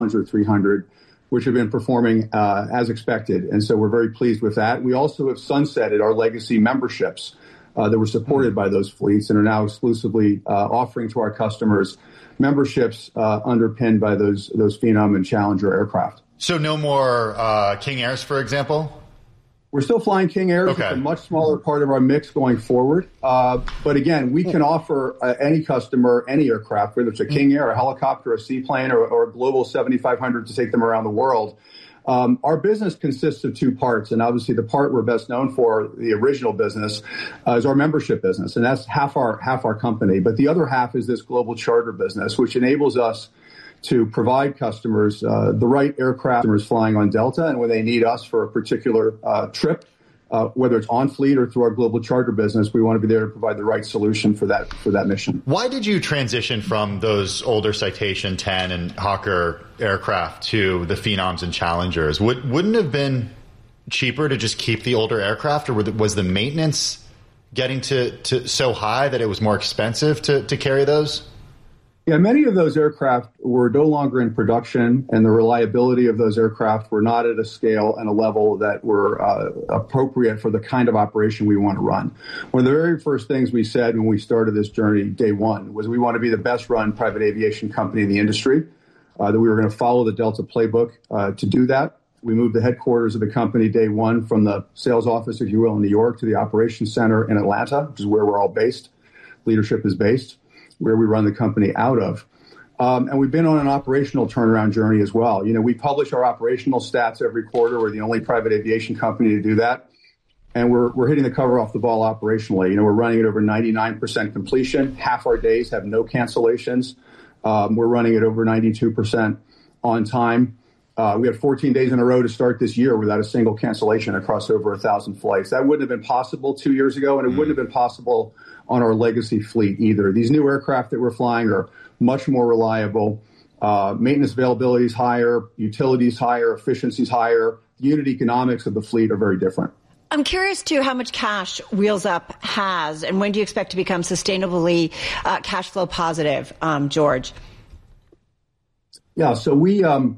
Challenger 300, which have been performing as expected. And so we're very pleased with that. We also have sunsetted our legacy memberships that were supported by those fleets and are now exclusively offering to our customers memberships underpinned by those Phenom and Challenger aircraft. So no more King Airs, for example? We're still flying King Airs. Okay. It's a much smaller part of our mix going forward. But again, we can offer any customer any aircraft, whether it's a King Air, a helicopter, a seaplane, or a Global 7500 to take them around the world. Our business consists of two parts, and obviously the part we're best known for, the original business, is our membership business, and that's half our company. But the other half is this global charter business, which enables us to provide customers the right aircraft flying on Delta, and when they need us for a particular trip, whether it's on fleet or through our global charter business, we want to be there to provide the right solution for that mission. Why did you transition from those older Citation 10 and Hawker aircraft to the Phenoms and Challengers? Wouldn't it have been cheaper to just keep the older aircraft, or was the maintenance getting to so high that it was more expensive to carry those? Yeah, many of those aircraft were no longer in production, and the reliability of those aircraft were not at a scale and a level that were appropriate for the kind of operation we want to run. One of the very first things we said when we started this journey, day one, was we want to be the best-run private aviation company in the industry, that we were going to follow the Delta playbook to do that. We moved the headquarters of the company day one from the sales office, if you will, in New York to the operations center in Atlanta, which is where we're all based. Leadership is based, where we run the company out of. And we've been on an operational turnaround journey as well. You know, we publish our operational stats every quarter. We're the only private aviation company to do that. And we're hitting the cover off the ball operationally. You know, we're running at over 99% completion. Half our days have no cancellations. We're running at over 92% on time. We had 14 days in a row to start this year without a single cancellation across over 1,000 flights. That wouldn't have been possible 2 years ago, and it wouldn't have been possible on our legacy fleet either. These new aircraft that we're flying are much more reliable. Maintenance availability is higher, utility is higher, efficiency is higher. The unit economics of the fleet are very different. I'm curious, too, how much cash Wheels Up has, and when do you expect to become sustainably cash flow positive, George? Yeah, so we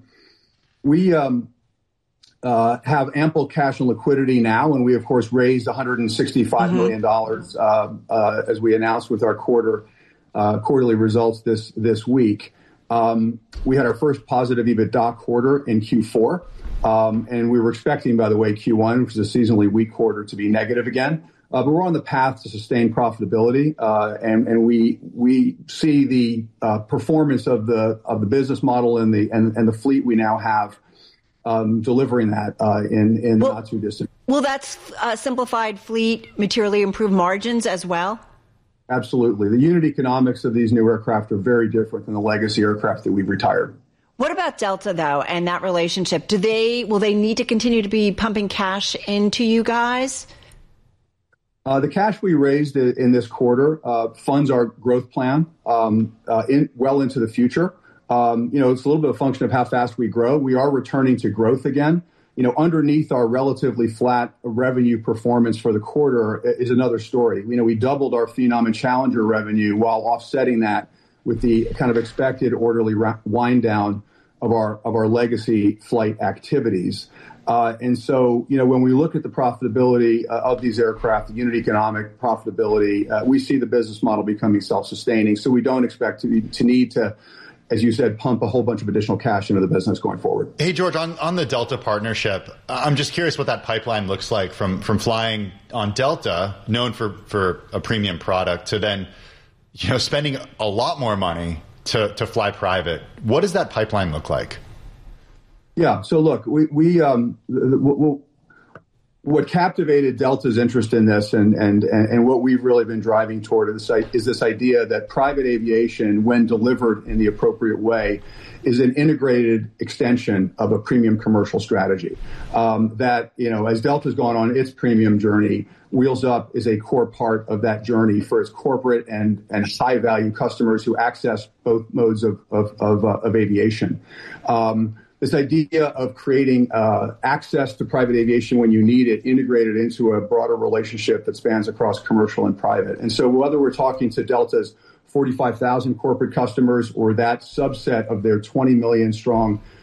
have ample cash and liquidity now, and we, of course, raised $165 million as we announced with our quarterly results this week. We had our first positive EBITDA quarter in Q4, and we were expecting, by the way, Q1, which is a seasonally weak quarter, to be negative again. But we're on the path to sustain profitability, and we see the performance of the business model and the fleet we now have delivering that in not too distant. Will that simplified fleet materially improve margins as well? Absolutely. The unit economics of these new aircraft are very different than the legacy aircraft that we've retired. What about Delta, though, and that relationship? Will they need to continue to be pumping cash into you guys? The cash we raised in this quarter funds our growth plan well into the future. It's a little bit of a function of how fast we grow. We are returning to growth again. Underneath our relatively flat revenue performance for the quarter is another story. We doubled our Phenom and Challenger revenue while offsetting that with the kind of expected orderly wind down of our legacy flight activities. And so, when we look at the profitability of these aircraft, the unit economic profitability, we see the business model becoming self-sustaining. So we don't expect to need to, as you said, pump a whole bunch of additional cash into the business going forward. Hey, George, on the Delta partnership, I'm just curious what that pipeline looks like from flying on Delta, known for a premium product, to then, spending a lot more money to fly private. What does that pipeline look like? Yeah. So look, what captivated Delta's interest in this and what we've really been driving toward is this idea that private aviation, when delivered in the appropriate way, is an integrated extension of a premium commercial strategy. As Delta's gone on its premium journey, Wheels Up is a core part of that journey for its corporate and high value customers who access both modes of aviation. This idea of creating access to private aviation when you need it, integrated into a broader relationship that spans across commercial and private. And so whether we're talking to Delta's 45,000 corporate customers or that subset of their 20 million strong